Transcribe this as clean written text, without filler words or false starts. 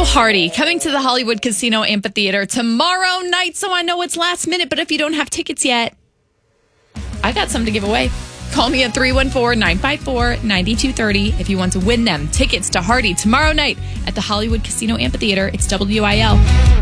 Hardy coming to the Hollywood Casino Amphitheater tomorrow night. So I know it's last minute, but if you don't have tickets yet, I got some to give away. Call me at 314-954-9230 if you want to win them. Tickets to Hardy tomorrow night at the Hollywood Casino Amphitheater. It's WIL.